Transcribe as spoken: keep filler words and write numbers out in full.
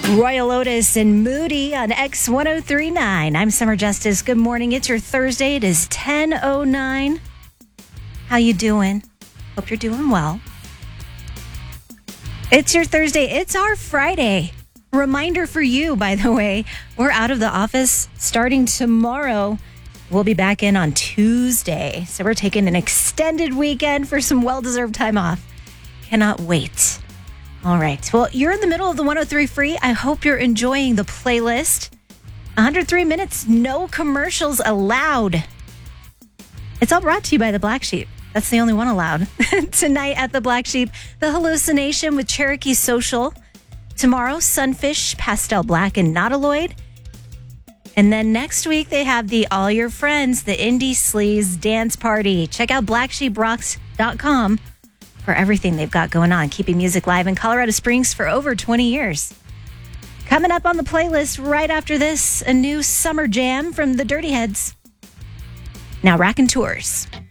Royal Otis and Moody on X ten thirty-nine. I'm Summer Justice. Good morning. It's your Thursday. It is ten oh nine. How you doing? Hope you're doing well. It's your Thursday. It's our Friday. Reminder for you, by the way, we're out of the office starting tomorrow. We'll be back in on Tuesday. So we're taking an extended weekend for some well-deserved time off. Cannot wait. All right. Well, you're in the middle of the one oh three Free. I hope you're enjoying the playlist. one hundred three minutes, no commercials allowed. It's all brought to you by the Black Sheep. That's the only one allowed. Tonight at the Black Sheep, The Hallucination with Cherokee Social. Tomorrow, Sunfish, Pastel Black, and Nautiloid. And then next week, they have the All Your Friends, the Indie Sleaze Dance Party. Check out black sheep rocks dot com for everything they've got going on, keeping music live in Colorado Springs for over twenty years. Coming up on the playlist right after this, a new summer jam from the Dirty Heads. Now, Rack and Tours.